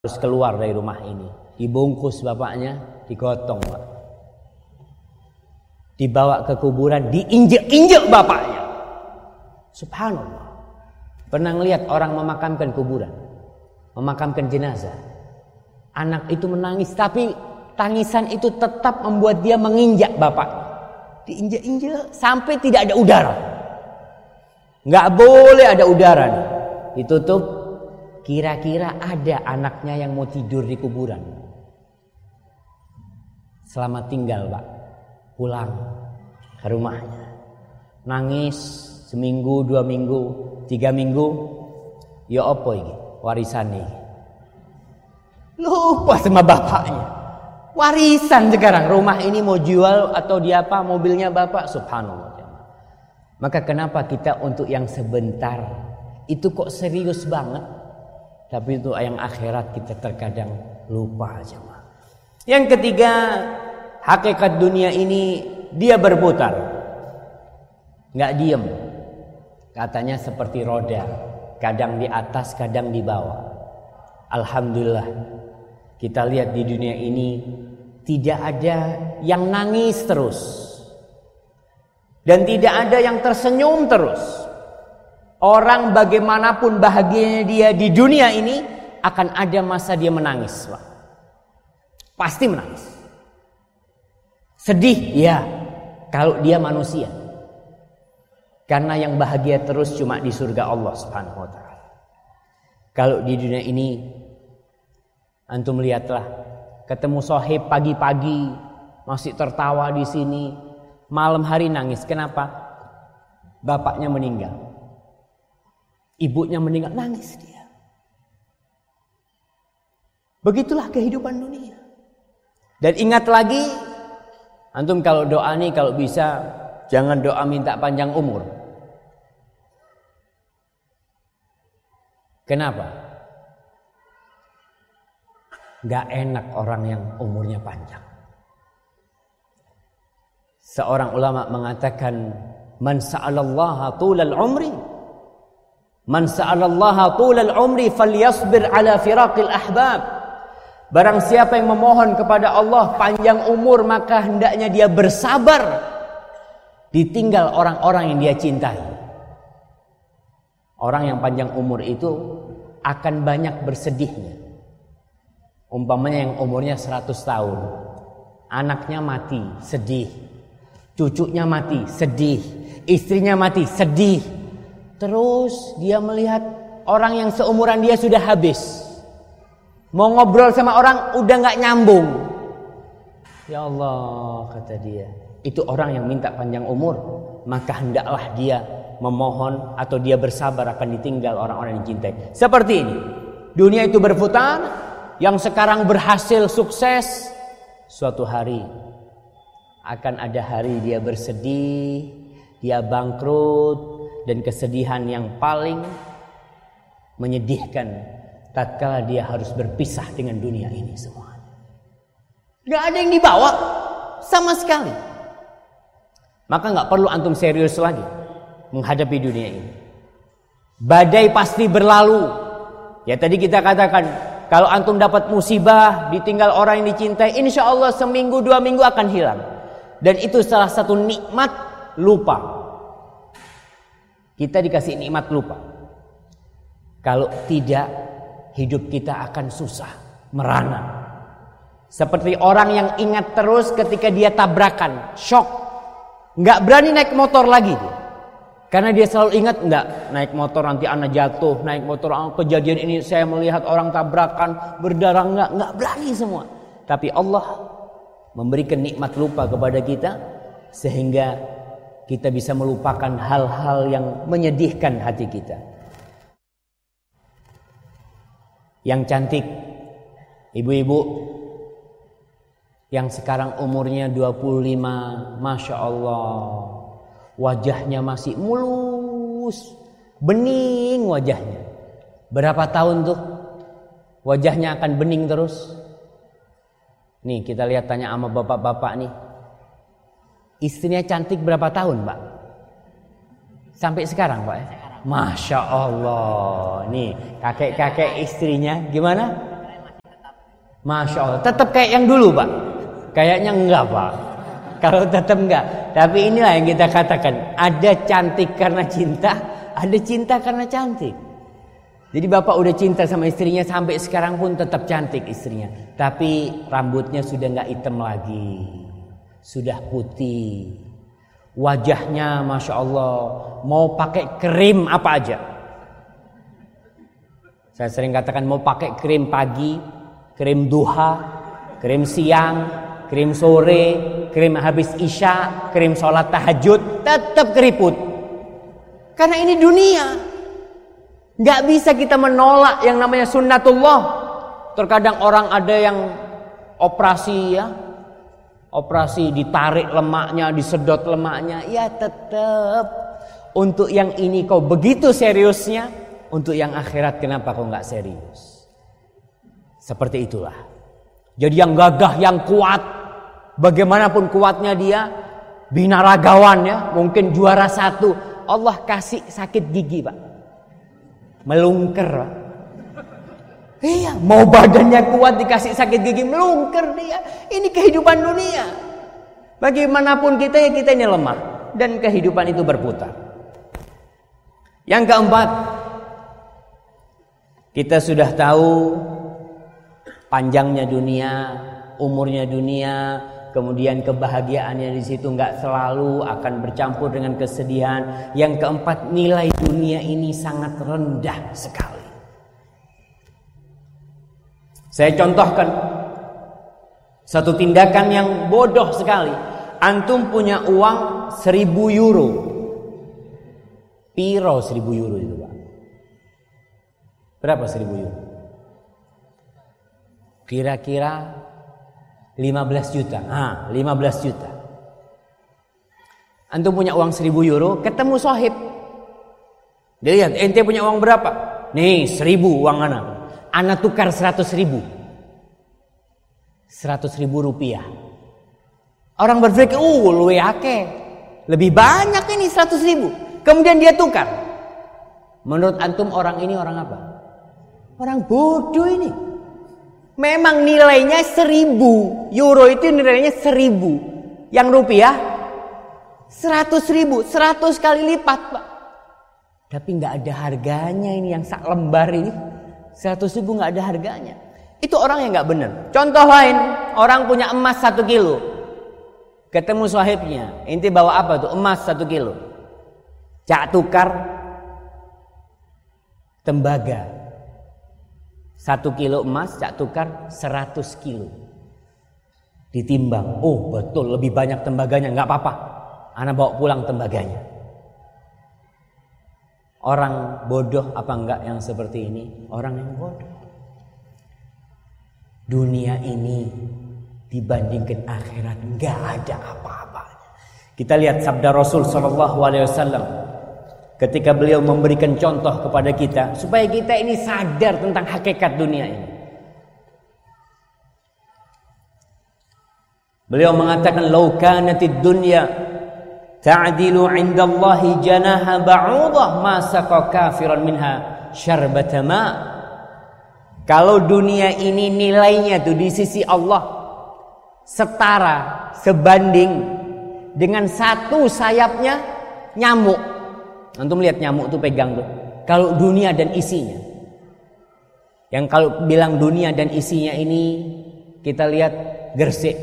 harus keluar dari rumah ini. Dibungkus bapaknya, digotong Pak. Dibawa ke kuburan, diinjek-injek bapaknya. Subhanallah. Pernah ngelihat orang memakamkan kuburan, memakamkan jenazah. Anak itu menangis, tapi tangisan itu tetap membuat dia menginjak bapaknya. Diinjek-injek sampai tidak ada udara. Nggak boleh ada udara nih. Ditutup. Kira-kira ada anaknya yang mau tidur di kuburan. Selamat tinggal Pak. Pulang ke rumahnya. Nangis seminggu, 2 minggu, 3 minggu. Ya apa ini? Warisan ini. Lupa sama bapaknya. Warisan sekarang. Rumah ini mau jual atau dia apa? Mobilnya bapak. Subhanallah. Maka kenapa kita untuk yang sebentar itu kok serius banget? Tapi itu yang akhirat kita terkadang lupa aja. Yang ketiga, hakikat dunia ini dia berputar. Nggak diem. Katanya seperti roda. Kadang di atas, kadang di bawah. Alhamdulillah. Kita lihat di dunia ini tidak ada yang nangis terus. Dan tidak ada yang tersenyum terus. Orang bagaimanapun bahagianya dia di dunia ini akan ada masa dia menangis, Pak. Pasti menangis. Sedih, ya, kalau dia manusia. Karena yang bahagia terus cuma di surga Allah Subhanahu wa taala. Kalau di dunia ini antum lihatlah, ketemu sohib pagi-pagi masih tertawa di sini, malam hari nangis. Kenapa? Bapaknya meninggal. Ibunya meninggal, nangis dia. Begitulah kehidupan dunia. Dan ingat lagi, antum kalau doa nih, kalau bisa jangan doa minta panjang umur. Kenapa? Gak enak orang yang umurnya panjang. Seorang ulama mengatakan, man sa'alallaha tulal umri, man sa'alallaha tulal umri falyasbir ala firaqil ahbab. Barang siapa yang memohon kepada Allah panjang umur, maka hendaknya dia bersabar ditinggal orang-orang yang dia cintai. Orang yang panjang umur itu akan banyak bersedihnya. Umpamanya yang umurnya 100 tahun, anaknya mati, sedih. Cucunya mati, sedih. Istrinya mati, sedih. Terus dia melihat orang yang seumuran dia sudah habis. Mau ngobrol sama orang udah gak nyambung. Ya Allah, kata dia, itu orang yang minta panjang umur, maka hendaklah dia memohon atau dia bersabar akan ditinggal orang-orang yang cintai. Seperti ini, dunia itu berputar. Yang sekarang berhasil sukses, suatu hari akan ada hari dia bersedih, dia bangkrut. Dan kesedihan yang paling menyedihkan tatkala dia harus berpisah dengan dunia ini semua. Gak ada yang dibawa sama sekali. Maka gak perlu antum serius lagi menghadapi dunia ini. Badai pasti berlalu. Ya tadi kita katakan, kalau antum dapat musibah, ditinggal orang yang dicintai, insya Allah seminggu 2 minggu akan hilang. Dan itu salah satu nikmat lupa. Kita dikasih nikmat lupa. Kalau tidak, hidup kita akan susah, merana. Seperti orang yang ingat terus ketika dia tabrakan, shock. Nggak berani naik motor lagi dia. Karena dia selalu ingat, enggak, naik motor nanti anak jatuh, naik motor kejadian ini saya melihat orang tabrakan, berdarah, enggak berani semua. Tapi Allah memberikan nikmat lupa kepada kita sehingga kita bisa melupakan hal-hal yang menyedihkan hati kita. Yang cantik, ibu-ibu yang sekarang umurnya 25, Masya Allah, wajahnya masih mulus, bening wajahnya. Berapa tahun tuh wajahnya akan bening terus? Nih kita lihat, tanya sama bapak-bapak nih, istrinya cantik berapa tahun, Pak? Sampai sekarang, Pak? Masya Allah. Nih kakek-kakek istrinya gimana? Masya Allah. Tetap kayak yang dulu Pak? Kayaknya enggak Pak. Kalau tetap enggak. Tapi inilah yang kita katakan. Ada cantik karena cinta. Ada cinta karena cantik. Jadi bapak udah cinta sama istrinya. Sampai sekarang pun tetap cantik istrinya. Tapi rambutnya sudah enggak hitam lagi. Sudah putih. Wajahnya Masya Allah. Mau pakai krim apa aja. Saya sering katakan mau pakai krim pagi, krim duha, krim siang, krim sore, krim habis isya, krim sholat tahajud, tetap keriput. Karena ini dunia. Gak bisa kita menolak yang namanya sunnatullah. Terkadang orang ada yang operasi ya. Operasi ditarik lemaknya, disedot lemaknya. Ya tetap. Untuk yang ini kau begitu seriusnya. Untuk yang akhirat kenapa kau gak serius? Seperti itulah. Jadi yang gagah, yang kuat. Bagaimanapun kuatnya dia. Binaragawan ya. Mungkin juara 1. Allah kasih sakit gigi Pak. Melungker Pak. Iya, mau badannya kuat dikasih sakit gigi. Melungker dia. Ini kehidupan dunia. Bagaimanapun kita ya kita ini lemah. Dan kehidupan itu berputar. Yang keempat. Kita sudah tahu panjangnya dunia, umurnya dunia, kemudian kebahagiaannya di situ nggak selalu akan bercampur dengan kesedihan. Yang keempat, nilai dunia ini sangat rendah sekali. Saya contohkan satu tindakan yang bodoh sekali. Antum punya uang 1.000 euro. Piro 1.000 euro itu Pak? Berapa 1.000 euro? Kira-kira 15 juta. 15 juta. Antum punya uang 1.000 euro, ketemu sohib. Dia lihat, ente punya uang berapa? Nih 1.000 uang anak. Anak tukar 100.000. 100.000 rupiah. Orang berpikir, luwe akeh. Lebih banyak ini 100.000. Kemudian dia tukar. Menurut antum orang ini orang apa? Orang bodoh ini. Memang nilainya 1.000 euro itu nilainya 1.000. Yang rupiah 100.000, 100 kali lipat Pak. Tapi nggak ada harganya ini yang sak lembar ini. 100.000 nggak ada harganya. Itu orang yang nggak benar. Contoh lain, orang punya emas 1 kilo. Ketemu sahibnya, ente bawa apa tuh? Emas 1 kilo. Cak tukar tembaga. 1 kilo emas cak tukar 100 kilo. Ditimbang. Oh betul lebih banyak tembaganya. Gak apa-apa. Ana bawa pulang tembaganya. Orang bodoh apa enggak yang seperti ini? Orang yang bodoh. Dunia ini dibandingkan akhirat gak ada apa-apanya. Kita lihat sabda Rasul SAW. Ketika beliau memberikan contoh kepada kita supaya kita ini sadar tentang hakikat dunia ini. Beliau mengatakan, "Lau kanatid dunya ta'dilu 'inda Allahi janaha ba'udah ma saqa kafiran minha syarbata ma." Kalau dunia ini nilainya tuh di sisi Allah setara, sebanding dengan satu sayapnya nyamuk. Antum lihat nyamuk tuh pegang tuh. Kalau dunia dan isinya. Yang kalau bilang dunia dan isinya ini kita lihat Gresik.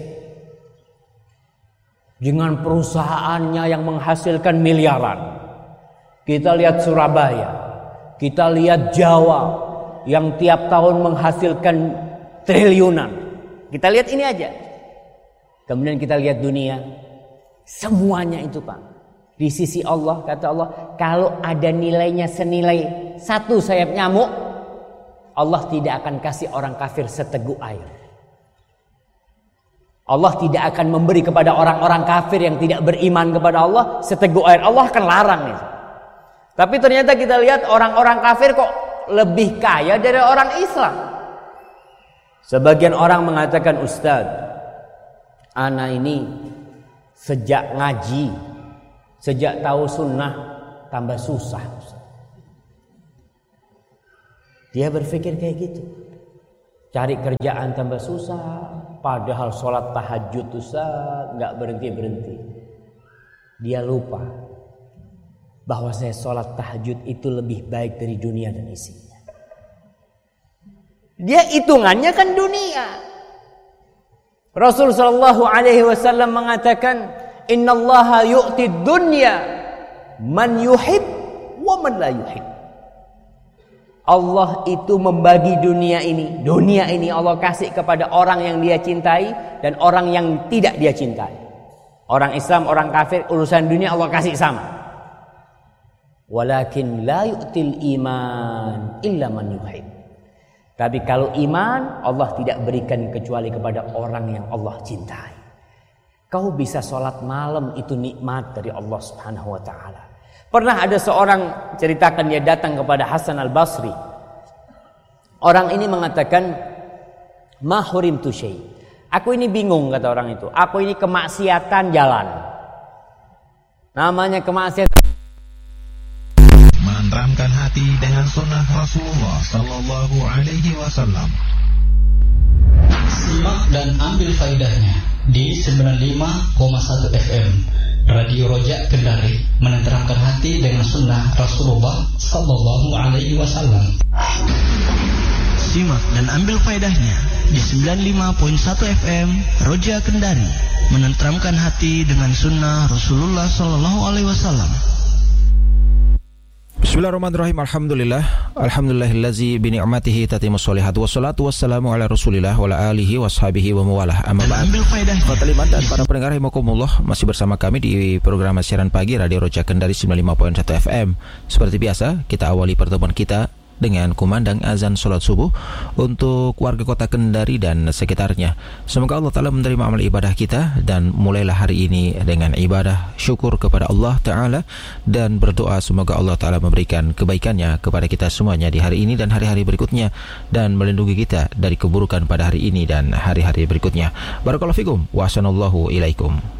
Dengan perusahaannya yang menghasilkan miliaran. Kita lihat Surabaya. Kita lihat Jawa yang tiap tahun menghasilkan triliunan. Kita lihat ini aja. Kemudian kita lihat dunia. Semuanya itu Pak. Di sisi Allah, kata Allah, kalau ada nilainya senilai satu sayap nyamuk, Allah tidak akan kasih orang kafir seteguk air. Allah tidak akan memberi kepada orang-orang kafir yang tidak beriman kepada Allah seteguk air. Allah akan larang nih. Tapi ternyata kita lihat orang-orang kafir kok lebih kaya dari orang Islam. Sebagian orang mengatakan, Ustaz, ana ini sejak ngaji, sejak tahu sunnah tambah susah. Dia berpikir kayak gitu. Cari kerjaan tambah susah, padahal sholat tahajud Ustaz nggak berhenti-berhenti. Dia lupa bahwa saya sholat tahajud itu lebih baik dari dunia dan isinya. Dia hitungannya kan dunia. Rasul sallallahu alaihi wasallam mengatakan, "Innallaha yu'ti dunya man yuhib wa man la yuhib." Allah itu membagi dunia ini. Dunia ini Allah kasih kepada orang yang dia cintai dan orang yang tidak dia cintai. Orang Islam, orang kafir, urusan dunia Allah kasih sama. Walakin la yu'til iman illa man yuhib. Tapi kalau iman Allah tidak berikan kecuali kepada orang yang Allah cintai. Kau bisa sholat malam itu nikmat dari Allah Subhanahu wa ta'ala. Pernah ada seorang ceritakan dia datang kepada Hasan al-Basri. Orang ini mengatakan, "Ma hurimtu syai." Aku ini bingung, kata orang itu. Aku ini kemaksiatan jalan. Namanya kemaksiatan. Menenteramkan hati dengan sunnah Rasulullah sallallahu alaihi wasallam. Simak dan ambil faedahnya di 95,1 FM Radio Rojak Kendari, menenteramkan hati dengan sunnah Rasulullah sallallahu alaihi wasallam. Simak dan ambil faedahnya di 95.1 FM Rojak Kendari, menenteramkan hati dengan sunnah Rasulullah sallallahu alaihi wasallam. Bismillahirrahmanirrahim. Alhamdulillahillazi bi ni'matihi tatimmus sholihat wassalatu wassalamu ala Rasulillah wa ala alihi washabihi wa mawalah. Amma ba'd. Fataliman dan para pendengar rahimakumullah, masih bersama kami di program siaran pagi Radio Rojak Kendari 95.1 FM. Seperti biasa, kita awali pertemuan kita dengan kumandang azan salat subuh untuk warga kota Kendari dan sekitarnya. Semoga Allah Ta'ala menerima amal ibadah kita dan mulailah hari ini dengan ibadah syukur kepada Allah Ta'ala dan berdoa semoga Allah Ta'ala memberikan kebaikannya kepada kita semuanya di hari ini dan hari-hari berikutnya dan melindungi kita dari keburukan pada hari ini dan hari-hari berikutnya. Barakallahu fikum wa ahsanallahu ilaikum.